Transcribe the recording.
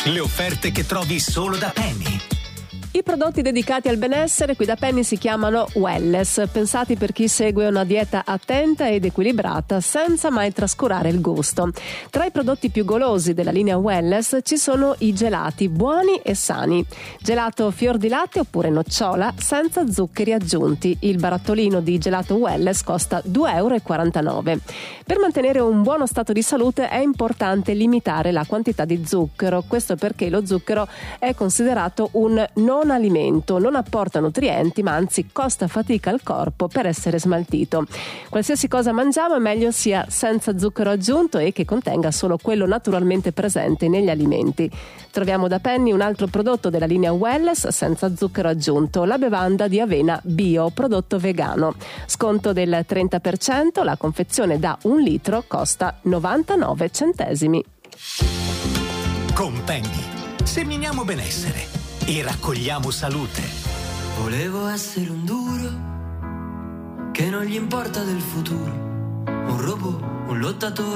Le offerte che trovi solo da Penny. I prodotti dedicati al benessere qui da Penny si chiamano Wellness, pensati per chi segue una dieta attenta ed equilibrata senza mai trascurare il gusto. Tra i prodotti più golosi della linea Wellness ci sono i gelati buoni e sani. Gelato fior di latte oppure nocciola senza zuccheri aggiunti. Il barattolino di gelato Wellness costa 2,49 €. Per mantenere un buono stato di salute è importante limitare la quantità di zucchero. Questo perché lo zucchero è considerato un non alimento, non apporta nutrienti, ma anzi costa fatica al corpo per essere smaltito. Qualsiasi cosa mangiamo è meglio sia senza zucchero aggiunto e che contenga solo quello naturalmente presente negli alimenti. Troviamo da Penny un altro prodotto della linea Wellness senza zucchero aggiunto, la bevanda di avena bio, prodotto vegano. Sconto del 30%, la confezione da 1 litro costa 99 centesimi. Con Penny seminiamo benessere e raccogliamo salute. Volevo essere un duro che non gli importa del futuro, un robot, un lottatore